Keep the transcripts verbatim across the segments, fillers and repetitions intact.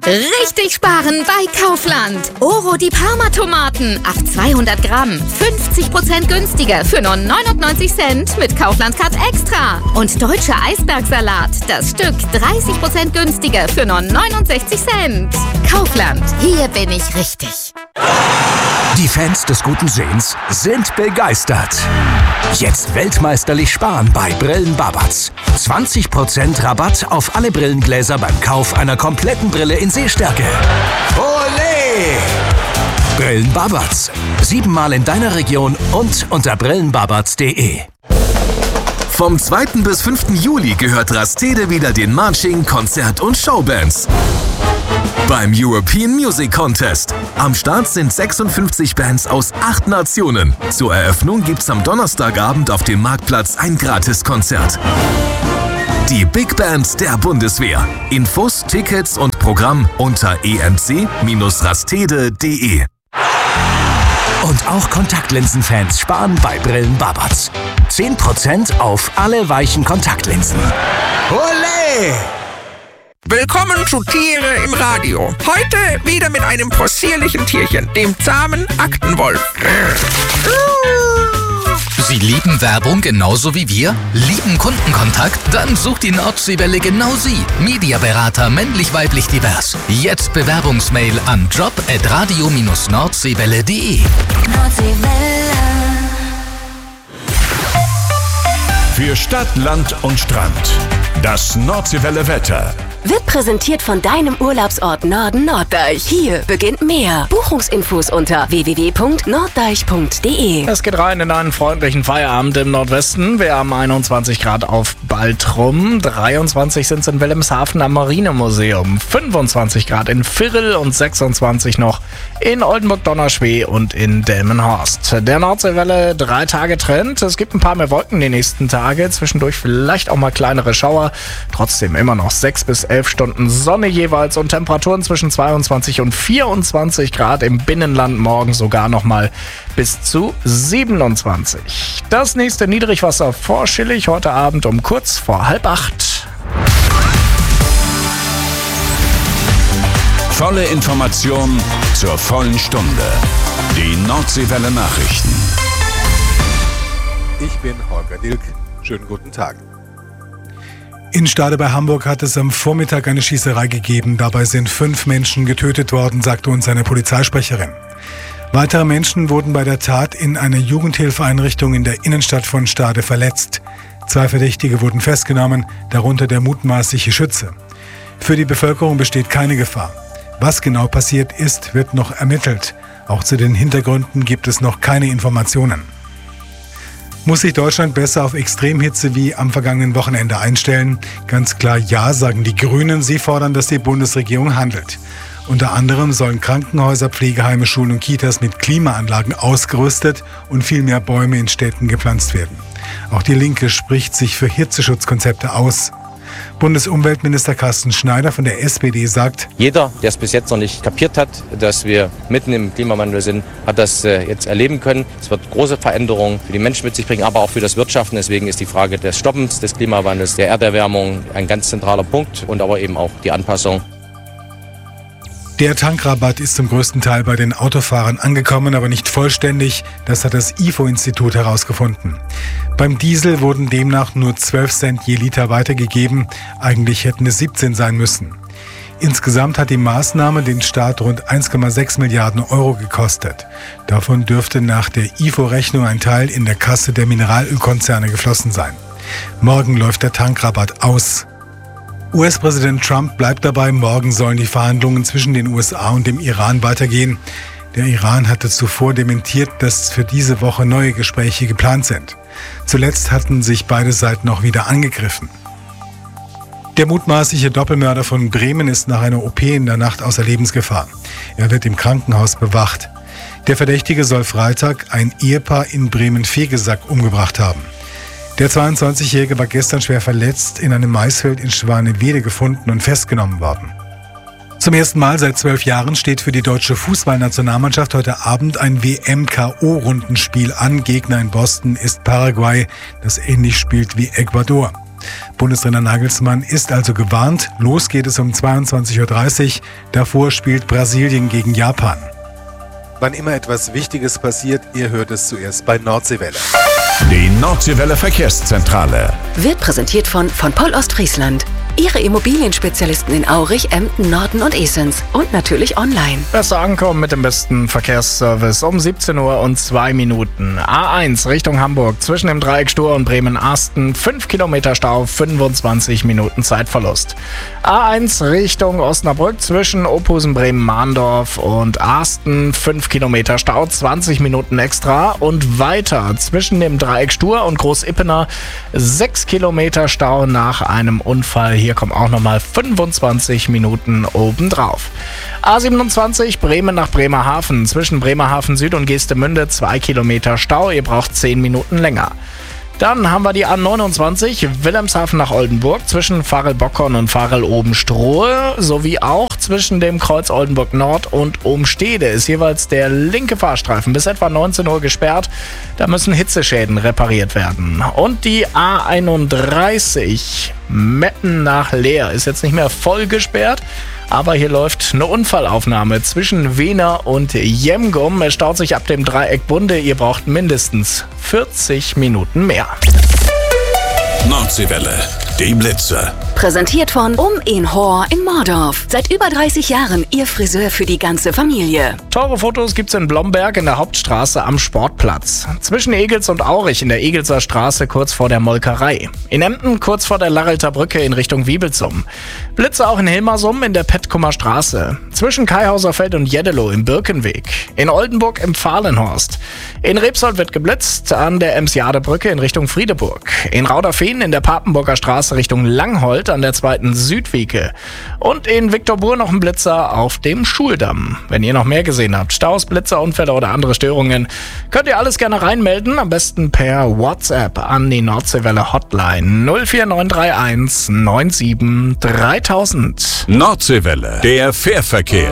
Richtig sparen bei Kaufland. Oro die Parma-Tomaten auf zweihundert Gramm. fünfzig Prozent günstiger für nur neunundneunzig Cent mit Kaufland Card Extra. Und deutscher Eisbergsalat. Das Stück dreißig Prozent günstiger für nur neunundsechzig Cent. Kaufland. Hier bin ich richtig. Die Fans des guten Sehens sind begeistert. Jetzt weltmeisterlich sparen bei Brillen Babatz. zwanzig Prozent Rabatt auf alle Brillengläser beim Kauf einer kompletten Brille in Sehstärke. Olé! Brillen Babatz. Siebenmal in deiner Region und unter brillenbabatz punkt de. Vom zweiten bis fünften Juli gehört Rastede wieder den Marching, Konzert- und Showbands. Beim European Music Contest. Am Start sind sechsundfünfzig Bands aus acht Nationen. Zur Eröffnung gibt's am Donnerstagabend auf dem Marktplatz ein Gratiskonzert. Die Big Band der Bundeswehr. Infos, Tickets und Programm unter e m c Bindestrich rastede punkt de. Und auch Kontaktlinsenfans sparen bei Brillen Babatz. zehn Prozent auf alle weichen Kontaktlinsen. Olé! Willkommen zu Tiere im Radio. Heute wieder mit einem possierlichen Tierchen, dem zahmen Aktenwolf. Sie lieben Werbung genauso wie wir? Lieben Kundenkontakt? Dann sucht die Nordseewelle genau Sie. Mediaberater männlich-weiblich divers. Jetzt Bewerbungsmail an job at radio Bindestrich nordseewelle punkt de. Nordseewelle. Für Stadt, Land und Strand. Das Nordseewelle Wetter. Wird präsentiert von deinem Urlaubsort Norden Norddeich. Hier beginnt mehr. Buchungsinfos unter w w w punkt norddeich punkt de. Es geht rein in einen freundlichen Feierabend im Nordwesten. Wir haben einundzwanzig Grad auf Baltrum, dreiundzwanzig sind es in Wilhelmshaven am Marinemuseum, fünfundzwanzig Grad in Virl und sechsundzwanzig noch in Oldenburg-Donnerschwee und in Delmenhorst. Der Nordseewelle drei Tage Trend. Es gibt ein paar mehr Wolken die nächsten Tage. Zwischendurch vielleicht auch mal kleinere Schauer. Trotzdem immer noch sechs bis elf Stunden Sonne jeweils und Temperaturen zwischen zweiundzwanzig und vierundzwanzig Grad, im Binnenland morgen sogar nochmal bis zu siebenundzwanzig. Das nächste Niedrigwasser vor Schillig heute Abend um kurz vor halb acht. Volle Information zur vollen Stunde. Die Nordseewelle Nachrichten. Ich bin Holger Dilk. Schönen guten Tag. In Stade bei Hamburg hat es am Vormittag eine Schießerei gegeben. Dabei sind fünf Menschen getötet worden, sagte uns eine Polizeisprecherin. Weitere Menschen wurden bei der Tat in einer Jugendhilfeeinrichtung in der Innenstadt von Stade verletzt. Zwei Verdächtige wurden festgenommen, darunter der mutmaßliche Schütze. Für die Bevölkerung besteht keine Gefahr. Was genau passiert ist, wird noch ermittelt. Auch zu den Hintergründen gibt es noch keine Informationen. Muss sich Deutschland besser auf Extremhitze wie am vergangenen Wochenende einstellen? Ganz klar ja, sagen die Grünen. Sie fordern, dass die Bundesregierung handelt. Unter anderem sollen Krankenhäuser, Pflegeheime, Schulen und Kitas mit Klimaanlagen ausgerüstet und viel mehr Bäume in Städten gepflanzt werden. Auch die Linke spricht sich für Hitzeschutzkonzepte aus. Bundesumweltminister Carsten Schneider von der S P D sagt: Jeder, der es bis jetzt noch nicht kapiert hat, dass wir mitten im Klimawandel sind, hat das äh, jetzt erleben können. Es wird große Veränderungen für die Menschen mit sich bringen, aber auch für das Wirtschaften. Deswegen ist die Frage des Stoppens des Klimawandels, der Erderwärmung ein ganz zentraler Punkt und aber eben auch die Anpassung. Der Tankrabatt ist zum größten Teil bei den Autofahrern angekommen, aber nicht vollständig. Das hat das I F O-Institut herausgefunden. Beim Diesel wurden demnach nur zwölf Cent je Liter weitergegeben. Eigentlich hätten es siebzehn sein müssen. Insgesamt hat die Maßnahme den Staat rund eins Komma sechs Milliarden Euro gekostet. Davon dürfte nach der I F O-Rechnung ein Teil in der Kasse der Mineralölkonzerne geflossen sein. Morgen läuft der Tankrabatt aus. U S-Präsident Trump bleibt dabei, morgen sollen die Verhandlungen zwischen den U S A und dem Iran weitergehen. Der Iran hatte zuvor dementiert, dass für diese Woche neue Gespräche geplant sind. Zuletzt hatten sich beide Seiten auch wieder angegriffen. Der mutmaßliche Doppelmörder von Bremen ist nach einer O P in der Nacht außer Lebensgefahr. Er wird im Krankenhaus bewacht. Der Verdächtige soll Freitag ein Ehepaar in Bremen-Vegesack umgebracht haben. Der zweiundzwanzigjährige war gestern schwer verletzt in einem Maisfeld in Schwanewede gefunden und festgenommen worden. Zum ersten Mal seit zwölf Jahren steht für die deutsche Fußballnationalmannschaft heute Abend ein W M-K O-Rundenspiel an. Gegner in Boston ist Paraguay, das ähnlich spielt wie Ecuador. Bundestrainer Nagelsmann ist also gewarnt. Los geht es um zweiundzwanzig Uhr dreißig. Davor spielt Brasilien gegen Japan. Wann immer etwas Wichtiges passiert, ihr hört es zuerst bei Nordseewelle. Die Nordseewelle Verkehrszentrale Wird präsentiert von von Poll Ostfriesland. Ihre Immobilienspezialisten in Aurich, Emden, Norden und Esens. Und natürlich online. Besser ankommen mit dem besten Verkehrsservice um siebzehn Uhr und zwei Minuten. A eins Richtung Hamburg zwischen dem Dreieck Stur und Bremen-Arsten. fünf Kilometer Stau, fünfundzwanzig Minuten Zeitverlust. A eins Richtung Osnabrück zwischen Ophusen, Bremen-Mahndorf und Arsten. fünf Kilometer Stau, zwanzig Minuten extra. Und weiter zwischen dem Dreieck Stur und Großippener. sechs Kilometer Stau nach einem Unfall. Hier kommen auch nochmal fünfundzwanzig Minuten obendrauf. A siebenundzwanzig Bremen nach Bremerhaven. Zwischen Bremerhaven Süd und Geestemünde zwei Kilometer Stau. Ihr braucht zehn Minuten länger. Dann haben wir die A neunundzwanzig Wilhelmshaven nach Oldenburg zwischen Farel-Bockhorn und Farel-Obenstrohe sowie auch zwischen dem Kreuz Oldenburg Nord und Umstede ist jeweils der linke Fahrstreifen bis etwa neunzehn Uhr gesperrt. Da müssen Hitzeschäden repariert werden. Und die A einunddreißig Metten nach Leer ist jetzt nicht mehr voll gesperrt. Aber hier läuft eine Unfallaufnahme zwischen Wehner und Jemgum. Es staut sich ab dem Dreieck Bunde. Ihr braucht mindestens vierzig Minuten mehr. Nordseewelle, die Blitzer. Präsentiert von Um in Hor in Mordorf. Seit über dreißig Jahren Ihr Friseur für die ganze Familie. Teure Fotos gibt's in Blomberg in der Hauptstraße am Sportplatz. Zwischen Egels und Aurich in der Egelser Straße kurz vor der Molkerei. In Emden kurz vor der Larrelter Brücke in Richtung Wiebelsum. Blitze auch in Hilmersum in der Pettkumer Straße. Zwischen Kaihauserfeld und Jeddelo im Birkenweg. In Oldenburg im Fahlenhorst. In Rebsold wird geblitzt an der Emsjadebrücke in Richtung Friedeburg. In Rauderfehn in der Papenburger Straße Richtung Langholt an der zweiten Südwieke. Und in Viktorbur noch ein Blitzer auf dem Schuldamm. Wenn ihr noch mehr gesehen habt, Staus, Blitzer, Unfälle oder andere Störungen, könnt ihr alles gerne reinmelden. Am besten per WhatsApp an die Nordseewelle Hotline null vier neun drei eins neun sieben dreitausend. Nordseewelle, der Fährverkehr.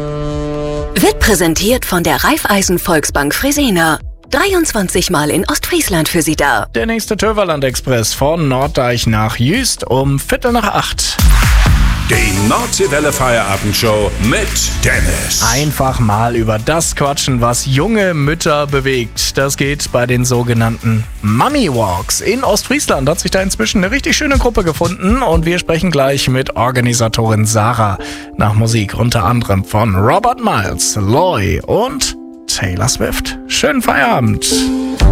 Wird präsentiert von der Raiffeisen Volksbank Fresenier. dreiundzwanzig Mal in Ostfriesland für Sie da. Der nächste Töverland-Express von Norddeich nach Jüst um Viertel nach acht. Die Nordseewelle Feierabendshow mit Dennis. Einfach mal über das quatschen, was junge Mütter bewegt. Das geht bei den sogenannten Mummy Walks. In Ostfriesland hat sich da inzwischen eine richtig schöne Gruppe gefunden und wir sprechen gleich mit Organisatorin Sarah nach Musik unter anderem von Robert Miles, Loy und Taylor Swift. Schönen Feierabend.